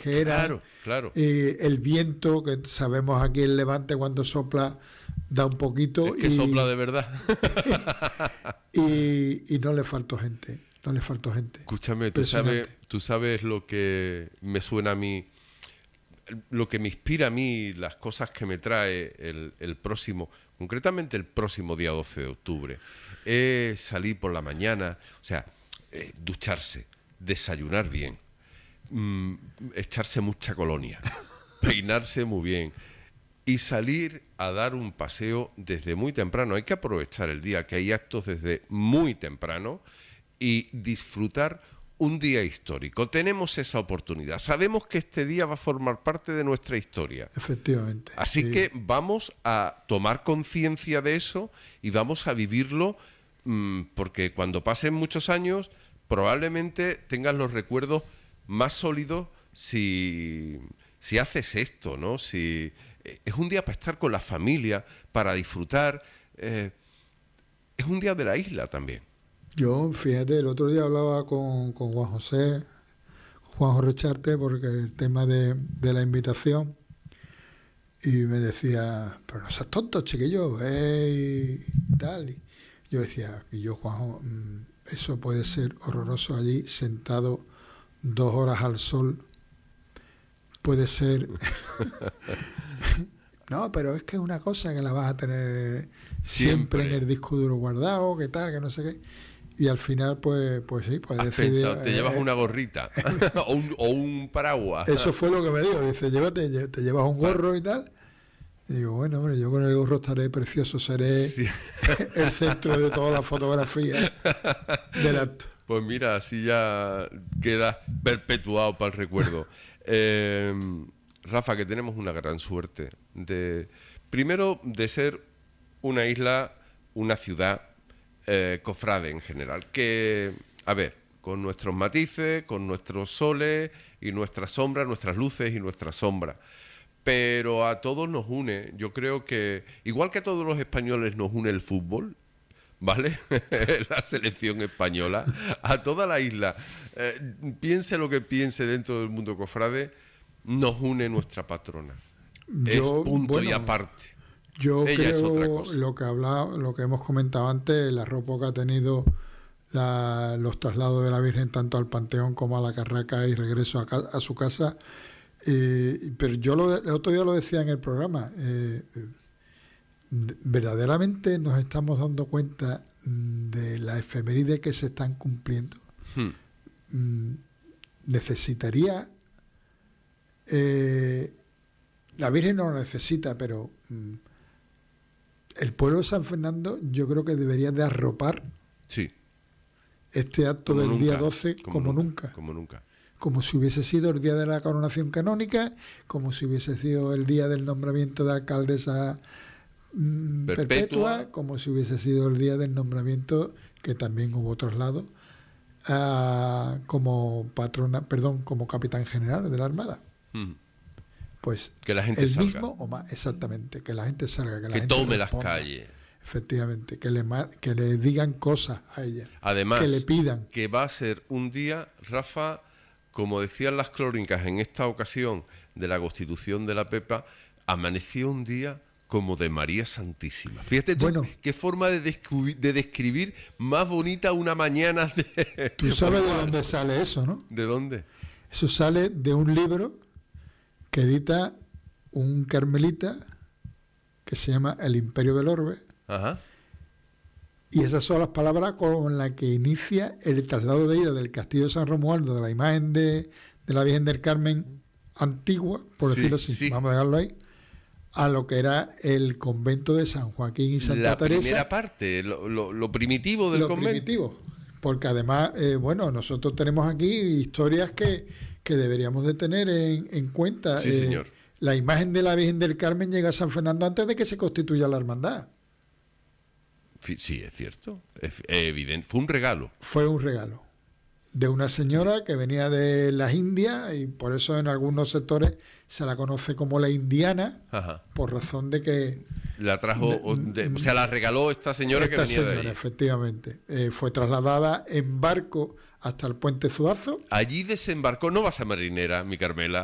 que eran. Claro, claro. El viento, que sabemos aquí en Levante cuando sopla da un poquito. Es que sopla de verdad. y no le faltó gente. No le faltó gente. Escúchame, tú sabes lo que me suena a mí, lo que me inspira a mí, las cosas que me trae el próximo, concretamente el próximo día 12 de octubre, es salir por la mañana, o sea, ducharse, desayunar bien, echarse mucha colonia, peinarse muy bien y salir a dar un paseo desde muy temprano. Hay que aprovechar el día, que hay actos desde muy temprano, y disfrutar un día histórico. Tenemos esa oportunidad. Sabemos que este día va a formar parte de nuestra historia. Efectivamente. Así que vamos a tomar conciencia de eso y vamos a vivirlo, porque cuando pasen muchos años probablemente tengas los recuerdos más sólidos si haces esto, ¿no? Si es un día para estar con la familia, para disfrutar. Es un día de la isla también. Yo, fíjate, el otro día hablaba con Juan José Recharte, porque el tema de la invitación, y me decía, pero no seas tonto, chiquillo, y tal. Y yo decía, y yo, Juanjo, eso puede ser horroroso allí, sentado 2 horas al sol, puede ser... No, pero es que es una cosa que la vas a tener siempre en el disco duro guardado, que tal, que no sé qué. Y al final, pues sí, pues decidir... Te llevas una gorrita o un paraguas. Eso fue lo que me dijo. Dice, te llevas un gorro y tal. Y digo, bueno, hombre, yo con el gorro estaré precioso, seré el centro de toda la fotografía del acto. Pues mira, así ya queda perpetuado para el recuerdo. Rafa, que tenemos una gran suerte primero de ser una isla, una ciudad cofrade en general, que, a ver, con nuestros matices, con nuestros soles y nuestras sombras, nuestras luces y nuestras sombras, pero a todos nos une. Yo creo que, igual que a todos los españoles nos une el fútbol, ¿vale? La selección española, a toda la isla, piense lo que piense dentro del mundo cofrade, nos une nuestra patrona. Es punto y aparte. Yo Ella es otra creo cosa. lo que hemos comentado antes, la ropa que ha tenido los traslados de la Virgen tanto al Panteón como a la Carraca y regreso a su casa. Pero yo el otro día lo decía en el programa, verdaderamente nos estamos dando cuenta de la efeméride que se están cumpliendo. Necesitaría... la Virgen no lo necesita, pero el pueblo de San Fernando yo creo que debería de arropar este acto del día 12 como nunca. Como si hubiese sido el día de la coronación canónica, como si hubiese sido el día del nombramiento de alcaldesa perpetua, como si hubiese sido el día del nombramiento, que también hubo traslado, como como capitán general de la Armada. Pues que la gente el salga. Mismo o más, exactamente, que la gente salga, que la gente tome las calles. Efectivamente, que le digan cosas a ella. Además, que le pidan. Que va a ser un día, Rafa, como decían las crónicas en esta ocasión de la Constitución de la Pepa, amaneció un día como de María Santísima. Fíjate tú, qué forma de describir más bonita una mañana de... Tú sabes de dónde sale eso, ¿no? ¿De dónde? Eso sale de un libro que edita un carmelita que se llama El Imperio del Orbe. Ajá. Y esas son las palabras con las que inicia el traslado de ida del Castillo de San Romualdo, de la imagen de la Virgen del Carmen antigua, por decirlo así, vamos a dejarlo ahí, a lo que era el convento de San Joaquín y Santa Teresa. La primera parte, lo primitivo del convento. Lo primitivo, porque además, nosotros tenemos aquí historias que deberíamos de tener en cuenta. Sí, señor. La imagen de la Virgen del Carmen llega a San Fernando antes de que se constituya la hermandad. Sí, es cierto. Es evidente. Fue un regalo. Fue un regalo de una señora que venía de las Indias, y por eso en algunos sectores se la conoce como la indiana. Ajá. Por razón de que... La trajo, o sea, la regaló esta señora que venía de ahí. Efectivamente. Fue trasladada en barco hasta el puente Zuazo. Allí desembarcó, no vas a marinera, mi Carmela.